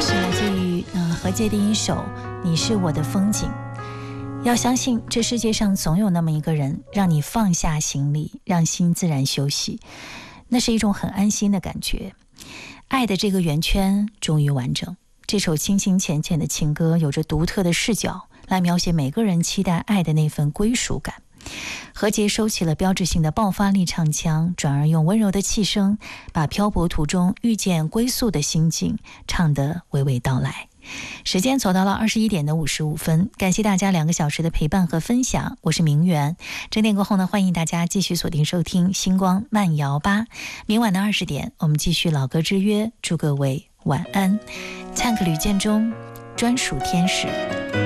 是来自于何洁的一首《你是我的风景》。要相信这世界上总有那么一个人，让你放下行李，让心自然休息，那是一种很安心的感觉。爱的这个圆圈终于完整。这首清清浅浅的情歌有着独特的视角，来描写每个人期待爱的那份归属感。何洁收起了标志性的爆发力唱腔，转而用温柔的气声，把漂泊途中遇见归宿的心境唱得娓娓道来。时间走到了21点的55分，感谢大家2个小时的陪伴和分享，我是明媛。整点过后呢，欢迎大家继续锁定收听星光慢摇吧。明晚的20点，我们继续老歌之约，祝各位晚安。唱个吕建中专属天使。